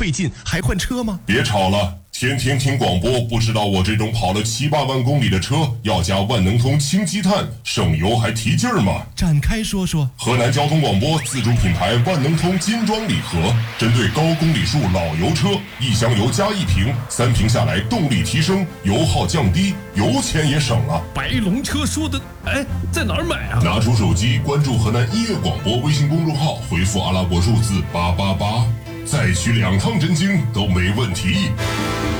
费劲，还换车吗？ 别吵了，天天听广播，不知道我这种跑了7、8万公里的车要加万能通氢积碳，省油还提劲儿吗？ 展开说说。 河南交通广播自主品牌万能通金装礼盒，针对高公里数老油车，1箱油加1瓶，3瓶下来动力提升，油耗降低，油钱也省了。 白龙车说的，在哪儿买啊？ 拿出手机关注河南音乐广播微信公众号，回复阿拉伯数字888，再取2趟真经都没问题。